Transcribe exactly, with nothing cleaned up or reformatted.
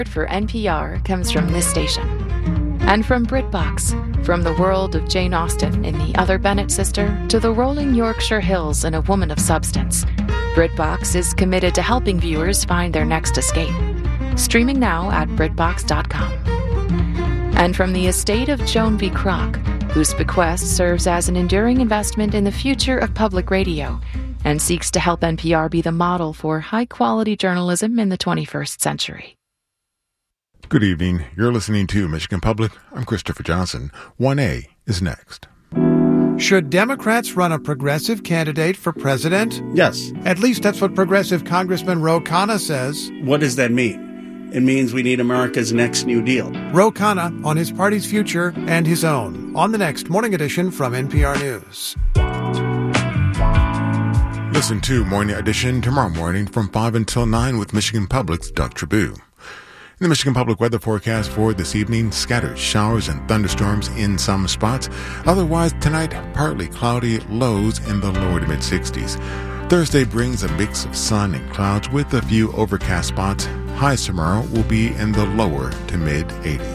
For N P R comes from this station. And from BritBox, from the world of Jane Austen in The Other Bennet Sister to the rolling Yorkshire Hills in A Woman of Substance, BritBox is committed to helping viewers find their next escape. Streaming now at Britbox dot com. And from the estate of Joan V. Kroc, whose bequest serves as an enduring investment in the future of public radio and seeks to help N P R be the model for high-quality journalism in the twenty-first century. Good evening. You're listening to Michigan Public. I'm Christopher Johnson. one A is next. Should Democrats run a progressive candidate for president? Yes. At least that's what progressive Congressman Ro Khanna says. What does that mean? It means we need America's next New Deal. Ro Khanna on his party's future and his own on the next Morning Edition from N P R News. Listen to Morning Edition tomorrow morning from five until nine with Michigan Public's Doug Trabue. In the Michigan Public weather forecast for this evening, scattered showers and thunderstorms in some spots. Otherwise, tonight, partly cloudy, lows in the lower to mid-sixties. Thursday brings a mix of sun and clouds with a few overcast spots. Highs tomorrow will be in the lower to mid-eighties.